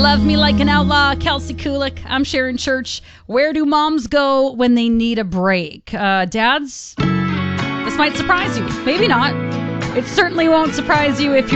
Love Me Like an Outlaw, Kelsey Kulik. I'm Sharon Church. Where do moms go when they need a break? Dads, this might surprise you. Maybe not. It certainly won't surprise you if you're